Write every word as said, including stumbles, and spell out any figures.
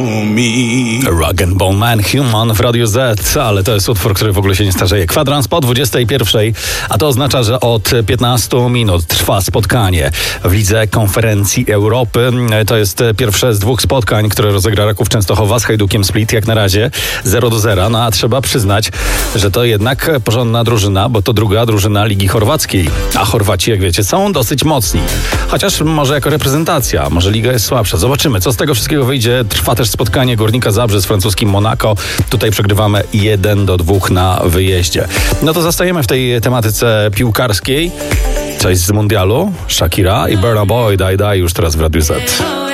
Rock and Bone Man Human w Radiu Z, ale to jest utwór, który w ogóle się nie starzeje. Kwadrans po dwudziestej pierwszej, a to oznacza, że od piętnastu minut trwa spotkanie w Lidze Konferencji Europy. To jest pierwsze z dwóch spotkań, które rozegra Raków Częstochowa z Hajdukiem Split. Jak na razie zero do zera, no a trzeba przyznać, że to jednak porządna drużyna, bo to druga drużyna Ligi Chorwackiej. A Chorwaci, jak wiecie, są dosyć mocni. Chociaż może jako reprezentacja, może liga jest słabsza. Zobaczymy, co z tego wszystkiego wyjdzie. Trwa też spotkanie Górnika Zabrze z francuskim Monaco. Tutaj przegrywamy jeden do dwóch na wyjeździe. No to zostajemy w tej tematyce piłkarskiej. Coś z mundialu. Shakira i Burna Boy, Die Die już teraz w Radiu Z.